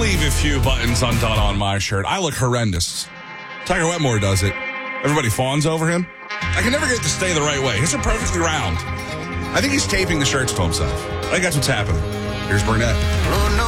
leave a few buttons undone on my shirt. I look horrendous. Tiger Wetmore does it. Everybody fawns over him. I can never get it to stay the right way. His are perfectly round. I think he's taping the shirts to himself. I think that's what's happening. Here's Burnett.